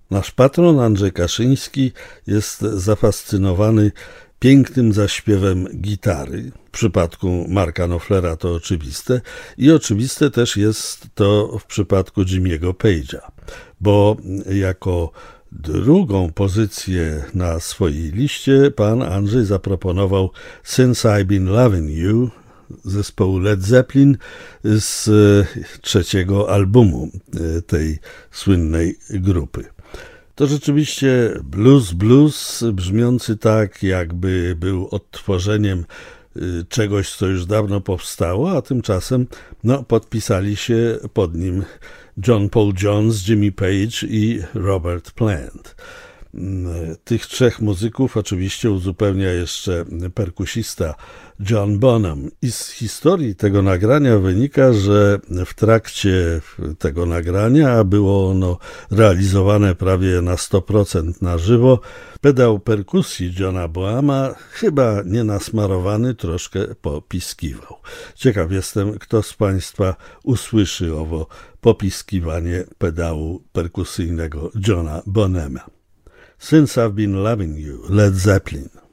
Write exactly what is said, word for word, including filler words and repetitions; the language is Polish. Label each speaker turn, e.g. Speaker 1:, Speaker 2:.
Speaker 1: Nasz patron Andrzej Kaszyński jest zafascynowany pięknym zaśpiewem gitary. W przypadku Marka Knopflera to oczywiste i oczywiste też jest to w przypadku Jimmy'ego Page'a, bo jako drugą pozycję na swojej liście pan Andrzej zaproponował Since I've Been Loving You zespołu Led Zeppelin z trzeciego albumu tej słynnej grupy. To rzeczywiście blues, blues brzmiący tak, jakby był odtworzeniem czegoś, co już dawno powstało, a tymczasem no, podpisali się pod nim John Paul Jones, Jimmy Page i Robert Plant. Tych trzech muzyków oczywiście uzupełnia jeszcze perkusista John Bonham. I z historii tego nagrania wynika, że w trakcie tego nagrania, a było ono realizowane prawie na sto procent na żywo, pedał perkusji Johna Bonhama, chyba nie nasmarowany, troszkę popiskiwał. Ciekaw jestem, kto z Państwa usłyszy owo popiskiwanie pedału perkusyjnego Johna Bonhama. Since I've Been Loving You, Led Zeppelin.